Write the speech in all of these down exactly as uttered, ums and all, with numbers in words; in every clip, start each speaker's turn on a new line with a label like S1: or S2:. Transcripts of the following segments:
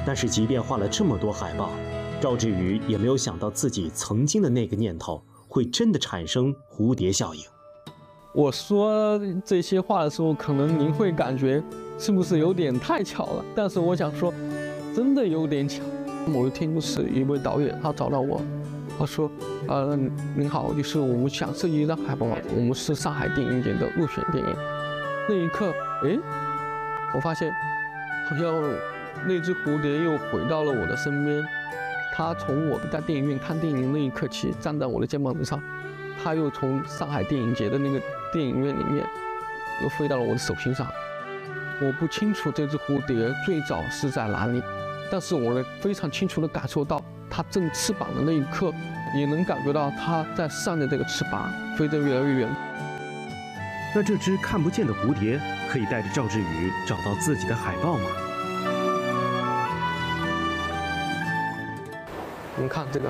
S1: 但是即便画了这么多海报，赵志宇也没有想到自己曾经的那个念头会真的产生蝴蝶效应。
S2: 我说这些话的时候，可能您会感觉是不是有点太巧了？但是我想说，真的有点巧。某一天就是一位导演，他找到我，他说：“呃，您好，就是我们想设计一张海报，我们是上海电影节的入选电影。”那一刻，哎，我发现好像那只蝴蝶又回到了我的身边。它从我在电影院看电影那一刻起，站在我的肩膀上，它又从上海电影节的那个电影院里面，又飞到了我的手心上。我不清楚这只蝴蝶最早是在哪里，但是我能非常清楚地感受到它振翅膀的那一刻，也能感觉到它在扇着这个翅膀飞得越来越远。
S1: 那这只看不见的蝴蝶可以带着赵志宇找到自己的海报吗？
S2: 你看这个，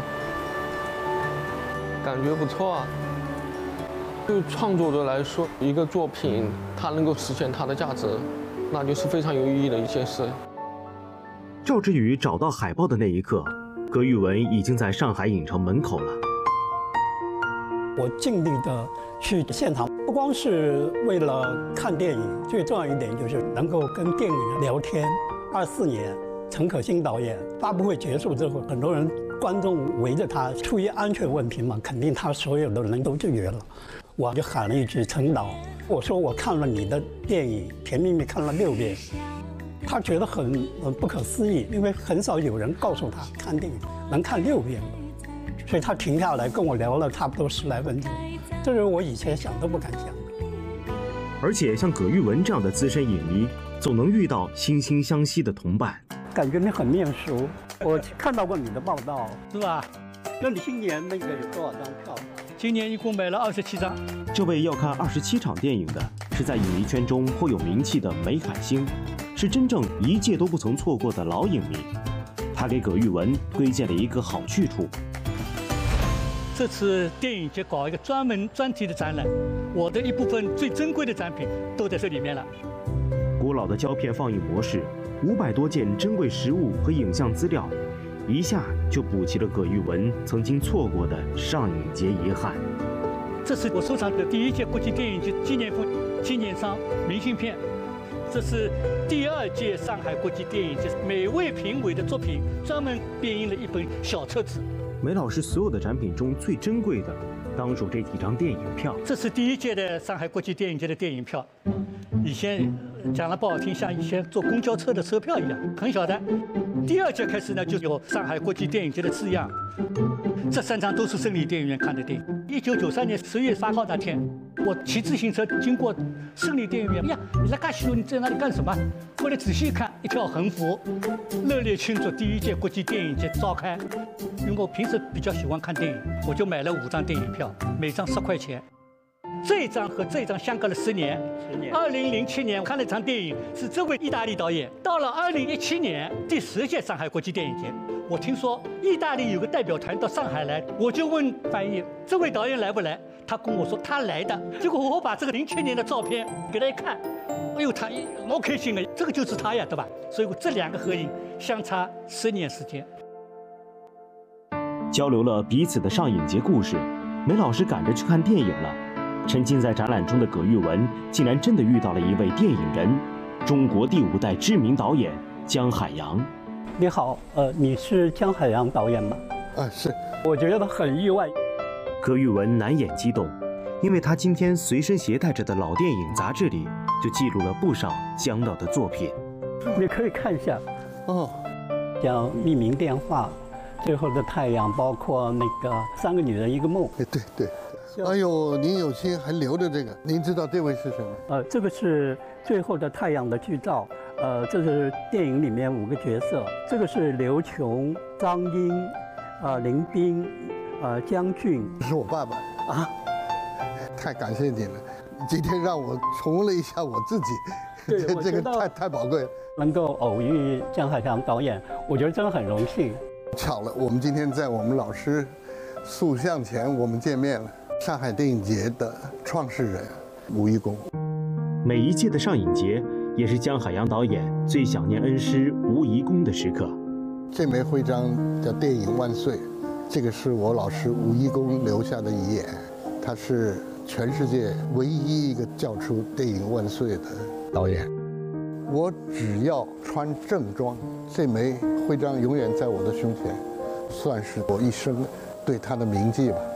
S2: 感觉不错啊。对创作者来说，一个作品它能够实现它的价值，那就是非常有意义的一件事。
S1: 赵志宇找到海报的那一刻，葛宇文已经在上海影城门口了。
S3: 我尽力的去现场，不光是为了看电影，最重要一点就是能够跟电影人聊天。二四年，陈可辛导演发布会结束之后，很多人观众围着他，出于安全问题嘛，肯定他所有的人都拒绝了。我就喊了一句：“陈导，我说我看了你的电影《甜蜜蜜》看了六遍。”他觉得很很不可思议，因为很少有人告诉他看电影能看六遍，所以他停下来跟我聊了差不多十来分钟，这是我以前想都不敢想的。
S1: 而且像葛玉文这样的资深影迷，总能遇到惺惺相惜的同伴，
S3: 感觉你很面熟。我看到过你的报道，
S4: 是吧？
S3: 那你今年那个有多少张票？
S4: 今年一共买了二十七张。
S1: 这位要看二十七场电影的，是在影迷圈中颇有名气的梅海星，是真正一届都不曾错过的老影迷。他给葛玉文推荐了一个好去处。
S4: 这次电影节搞一个专门专题的展览，我的一部分最珍贵的展品都在这里面了。
S1: 古老的胶片放映模式，五百多件珍贵实物和影像资料，一下就补齐了葛玉文曾经错过的上影节遗憾。
S4: 这是我收藏的第一届国际电影节纪念phẩm纪念商明信片，这是第二届上海国际电影节每位评委的作品专门编印了一本小册子。
S1: 梅老师所有的展品中最珍贵的，当属这几张电影票。
S4: 这是第一届的上海国际电影节的电影票，以前讲了不好听，像以前坐公交车的车票一样，很小的。第二届开始呢，就有上海国际电影节的字样。这三张都是胜利电影院看的电影。一九九三年十月八号那天，我骑自行车经过胜利电影院，哎呀，你来干西路，你在那里干什么？后来仔细一看，一条横幅，热烈庆祝第一届国际电影节召开。因为我平时比较喜欢看电影，我就买了五张电影票，每张十块钱。这一张和这一张相隔了十年。十年。二零零七年看了一场电影，是这位意大利导演。到了二零一七年第十届上海国际电影节，我听说意大利有个代表团到上海来，我就问翻译这位导演来不来？他跟我说他来的。结果我把这个零七年的照片给他一看，哎呦，他老开心了，这个就是他呀，对吧？所以我这两个合影相差十年时间。
S1: 交流了彼此的上影节故事，梅老师赶着去看电影了。沉浸在展览中的葛玉文，竟然真的遇到了一位电影人，中国第五代知名导演姜海洋。
S3: 你好，呃，你是姜海洋导演吗？
S5: 啊，是。
S3: 我觉得很意外。
S1: 葛玉文难掩激动，因为他今天随身携带着的老电影杂志里，就记录了不少姜导的作品。
S3: 你可以看一下，
S5: 哦，
S3: 像《匿名电话》。最后的太阳，包括那个三个女人一个梦。
S5: 哎，对对。哎呦，您有心还留着这个，您知道这位是谁吗？
S3: 呃，这个是最后的太阳的剧照。呃，这是电影里面五个角色。这个是刘琼、张英、呃林彬、呃姜俊。
S5: 是我爸爸啊！太感谢你了，今天让我重温了一下我自己，这这个太太宝贵了。
S3: 能够偶遇姜海洋导演，我觉得真的很荣幸。
S5: 巧了，我们今天在我们老师塑像前我们见面了。上海电影节的创始人吴贻弓。
S1: 每一届的上影节也是姜海洋导演最想念恩师吴贻弓的时刻。
S5: 这枚徽章叫“电影万岁”，这个是我老师吴贻弓留下的遗言，他是全世界唯一一个叫出“电影万岁”的导演。我只要穿正装，这枚徽章永远在我的胸前，算是我一生对他的铭记吧。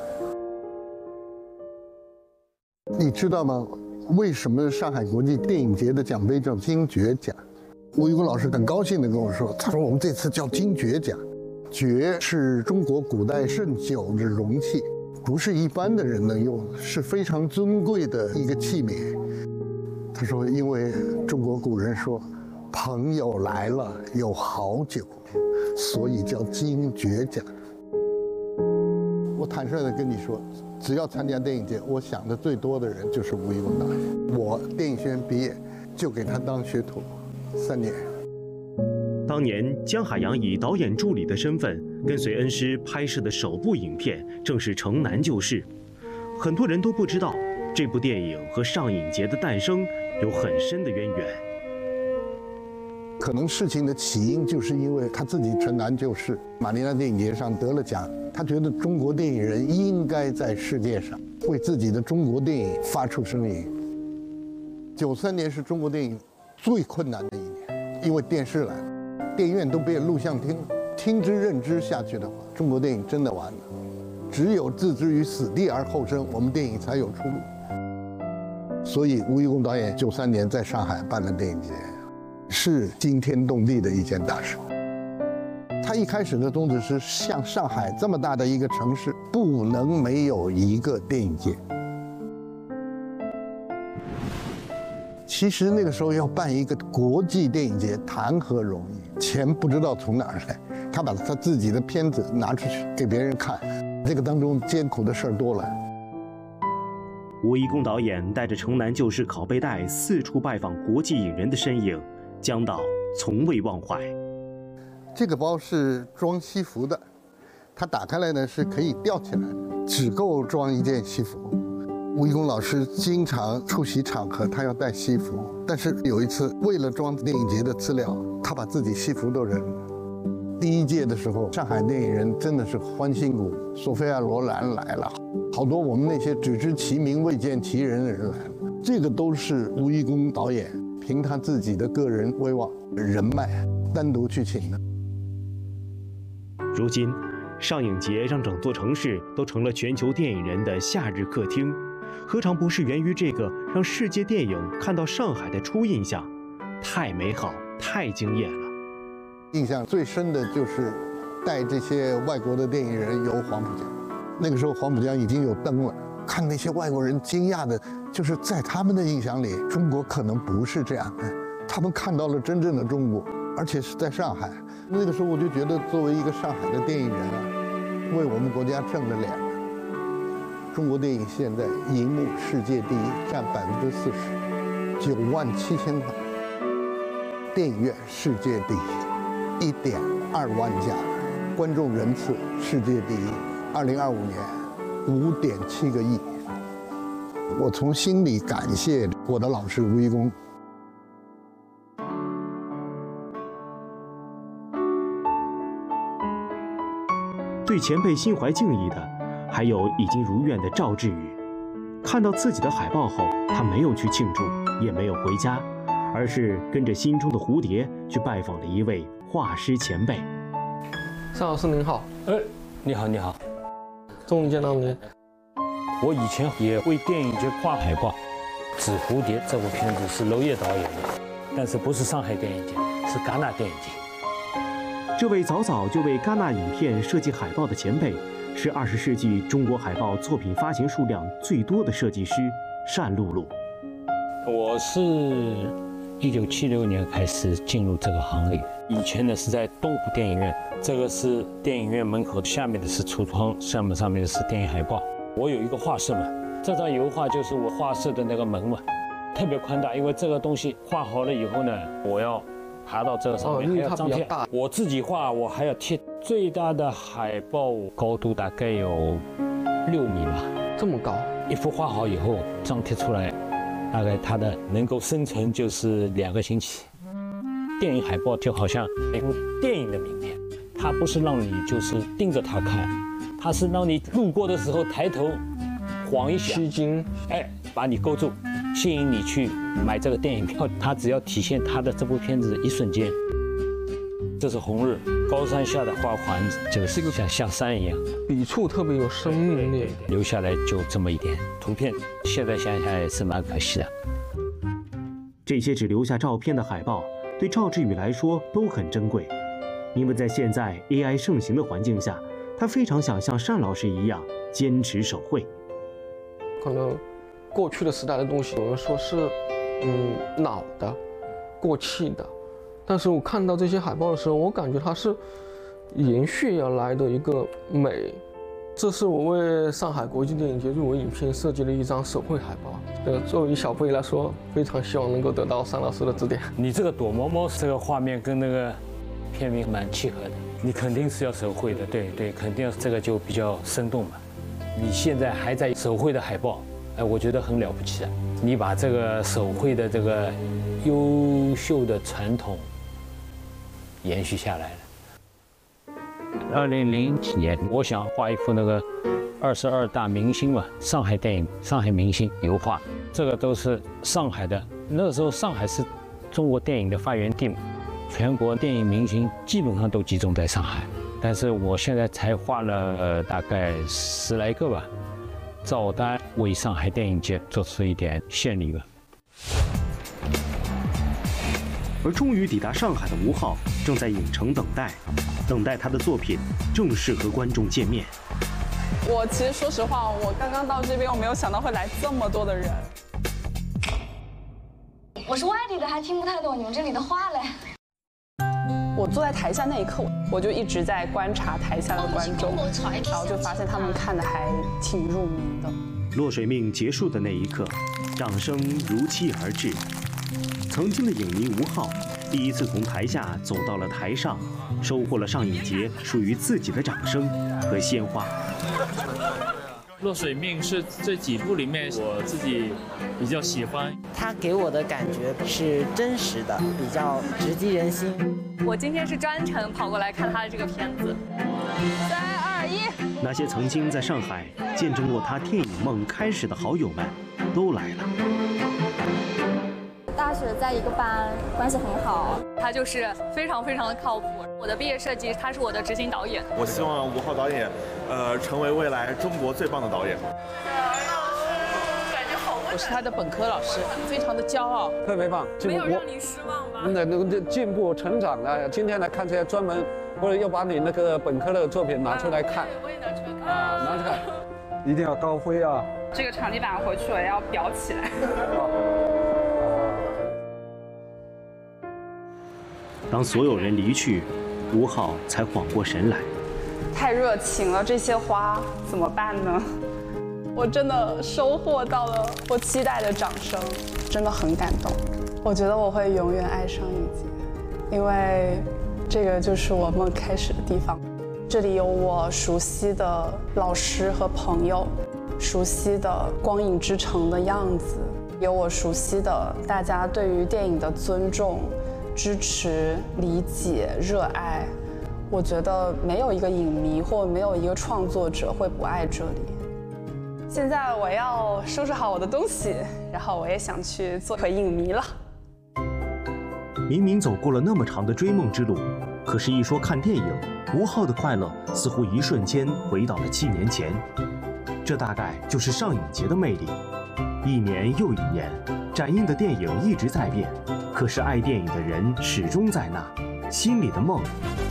S5: 你知道吗？为什么上海国际电影节的奖杯叫金爵奖？吴贻弓老师很高兴地跟我说，他说我们这次叫金爵奖，爵是中国古代盛酒的容器，不是一般的人能用，是非常尊贵的一个器皿。他说，因为中国古人说，朋友来了有好酒，所以叫金爵奖。我坦率地跟你说，只要参加电影节，我想的最多的人就是吴贻弓导演。我电影学院毕业就给他当学徒三年。
S1: 当年姜海洋以导演助理的身份跟随恩师拍摄的首部影片正是《城南旧事》，很多人都不知道这部电影和上影节的诞生有很深的渊源。
S5: 可能事情的起因就是因为他自己城南旧事，马尼拉电影节上得了奖，他觉得中国电影人应该在世界上为自己的中国电影发出声音。九三年是中国电影最困难的一年，因为电视来了，电影院都变录像厅了，听之任之下去的话，中国电影真的完了。只有置之于死地而后生，我们电影才有出路。所以吴贻弓导演九三年在上海办了电影节，是惊天动地的一件大事。他一开始的宗旨是，像上海这么大的一个城市，不能没有一个电影节。其实那个时候要办一个国际电影节，谈何容易？钱不知道从哪儿来，他把他自己的片子拿出去给别人看，这个当中艰苦的事儿多了。
S1: 吴贻弓导演带着《城南旧事》拷贝带四处拜访国际影人的身影，姜导从未忘怀。
S5: 这个包是装西服的，它打开来呢是可以吊起来的，只够装一件西服。吴贻弓老师经常出席场合，他要带西服，但是有一次为了装电影节的资料，他把自己西服都扔了。第一届的时候，上海电影人真的是欢欣鼓舞，索菲亚·罗兰来了，好多我们那些只知其名未见其人的人来了。这个都是吴贻弓导演凭他自己的个人威望、人脉单独去请的。
S1: 如今，上影节让整座城市都成了全球电影人的夏日客厅，何尝不是源于这个让世界电影看到上海的初印象？太美好，太惊艳了。
S5: 印象最深的就是带这些外国的电影人游黄浦江，那个时候黄浦江已经有灯了，看那些外国人惊讶的，就是在他们的印象里，中国可能不是这样的，他们看到了真正的中国，而且是在上海。那个时候我就觉得，作为一个上海的电影人啊，为我们国家挣了脸了。中国电影现在银幕世界第一，占百分之四十，九万七千台，电影院世界第一，一点二万家，观众人次世界第一，二零二五年五点七个亿。我从心里感谢我的老师吴贻弓。
S1: 对前辈心怀敬意的，还有已经如愿的赵志宇。看到自己的海报后，他没有去庆祝，也没有回家，而是跟着心中的蝴蝶去拜访了一位画师前辈。
S2: 尚老师您好。
S6: 哎，你好，你好，
S2: 终于见到您。
S6: 我以前也为电影节画海报，《纸蝴蝶》这部片子是娄烨导演的，但是不是上海电影节，是戛纳电影节。
S1: 这位早早就为戛纳影片设计海报的前辈，是二十世纪中国海报作品发行数量最多的设计师单露露。
S6: 我是一九七六年开始进入这个行业，以前呢是在东湖电影院，这个是电影院门口，下面的是橱窗，上面上面的是电影海报。我有一个画室嘛，这张油画就是我画室的那个门嘛，特别宽大，因为这个东西画好了以后呢，我要爬到这个上面，
S2: 哦、
S6: 还要张贴。我自己画，我还要贴。最大的海报高度大概有六米吧，
S2: 这么高。
S6: 一幅画好以后，张贴出来，大概它的能够生存就是两个星期。电影海报就好像一部电影的名片， 它不是让你就是盯着它看，它是让你路过的时候抬头晃一下，
S2: 吸睛，
S6: 哎，把你勾住，吸引你去买这个电影票。它只要体现它的这部片子一瞬间。这是红日，高山下的花环，就是像下山一样，
S2: 笔触特别有生命力，
S6: 留下来就这么一点图片，现在想想也是蛮可惜的。
S1: 这些只留下照片的海报，对赵志宇来说都很珍贵，因为在现在 A I 盛行的环境下，他非常想像单老师一样坚持手绘。
S2: 可能过去的时代的东西，有人说是嗯老的、过气的。但是我看到这些海报的时候，我感觉它是延续而来的一个美。这是我为上海国际电影节入围影片设计的一张手绘海报。呃，作为小飞来说，非常希望能够得到单老师的指点。
S6: 你这个躲猫猫这个画面跟那个片名蛮契合的，你肯定是要手绘的，对对，肯定这个就比较生动嘛。你现在还在手绘的海报，哎，我觉得很了不起的。你把这个手绘的这个优秀的传统延续下来了。二零零几年，我想画一幅那个二十二大明星嘛，上海电影、上海明星油画，这个都是上海的。那个时候上海是中国电影的发源地嘛，全国电影明星基本上都集中在上海。但是我现在才画了、呃、大概十来个吧，照单为上海电影界做出一点献礼吧。
S1: 而终于抵达上海的吴昊正在影城等待，等待他的作品正式和观众见面。
S7: 我其实说实话，我刚刚到这边，我没有想到会来这么多的人。
S8: 我是外地的，还听不太懂你们这里的话嘞。
S7: 我坐在台下那一刻，我就一直在观察台下的观众，然后就发现他们看的还挺入迷的。
S1: 落水命结束的那一刻，掌声如期而至。曾经的影迷吴昊，第一次从台下走到了台上，收获了上影节属于自己的掌声和鲜花。
S9: 落水命是这几部里面我自己比较喜欢，
S10: 他给我的感觉是真实的，比较直击人心。
S11: 我今天是专程跑过来看他的这个片子。
S8: 三二一，
S1: 那些曾经在上海见证过他电影梦开始的好友们都来了。
S8: 大学在一个班，关系很好。
S11: 他就是非常非常的靠谱。我的毕业设计，他是我的执行导演。
S12: 我希望吴昊导演，呃，成为未来中国最棒的导演。
S13: 我是他的本科老师，非常的骄傲，
S14: 特别棒。
S11: 没有让你失望吧？
S14: 那那个进步成长了。今天来看这些专门，或者又把你那个本科的作品拿出来看。
S11: 我也拿出来看。
S14: 啊，拿出来，一定要高飞啊！
S11: 这个场地板回去我要裱起来。
S1: 当所有人离去，吴昊才缓过神来。
S7: 太热情了，这些花怎么办呢？我真的收获到了我期待的掌声，真的很感动。我觉得我会永远爱上影节，因为这个就是我梦开始的地方。这里有我熟悉的老师和朋友，熟悉的光影之城的样子，有我熟悉的大家对于电影的尊重、支持、理解、热爱。我觉得没有一个影迷或没有一个创作者会不爱这里。现在我要收拾好我的东西，然后我也想去做回影迷了。
S1: 明明走过了那么长的追梦之路，可是一说看电影，吴昊的快乐似乎一瞬间回到了七年前。这大概就是上影节的魅力。一年又一年，展映的电影一直在变，可是爱电影的人始终在那，心里的梦